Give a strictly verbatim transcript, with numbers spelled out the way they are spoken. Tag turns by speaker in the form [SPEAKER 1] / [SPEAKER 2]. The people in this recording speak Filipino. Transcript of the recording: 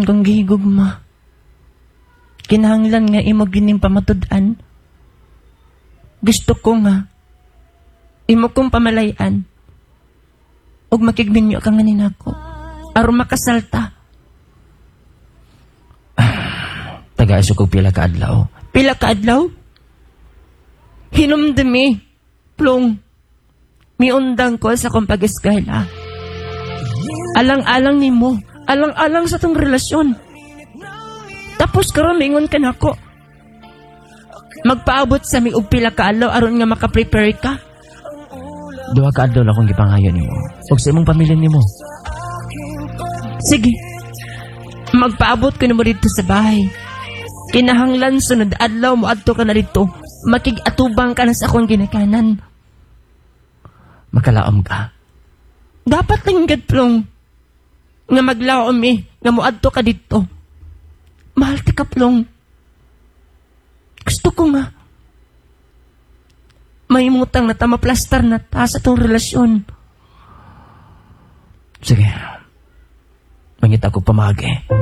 [SPEAKER 1] Kung gihigugma, kinahanglan nga imo gining pamatud-an. Gusto ko nga, imo kong pamalayan, ug makigminyo ka nga ninako, aron makasalta.
[SPEAKER 2] Taga-iso ko pila ka adlaw.
[SPEAKER 1] Pila ka adlaw? Hinumdumi, plong, miundang ko sa kong pag-eskwela. Alang-alang nimo, alang-alang sa tong relasyon. Tapos karon mingon ka nako. Magpaabot sa mi og pila ka adlaw aron nga maka-prepare ka.
[SPEAKER 2] Duha ka adlaw na akong gipangayon nimo. Ug sa imong pamilya nimo.
[SPEAKER 1] Sige. Magpaabot ko nimo dito sa bahay. Kinahanglan sunod adlaw mo adto ka na dito. Makig-atubang ka na sa akong ginikanan.
[SPEAKER 2] Makalaom ka.
[SPEAKER 1] Dapat lang gadplong nga maglaom eh, nga moadto ka dito. Mahal ti ka, plong. Gusto ko nga mahimutang na ta, maplastar na ta sa tong relasyon.
[SPEAKER 2] Sige. Mangita ko pamagi.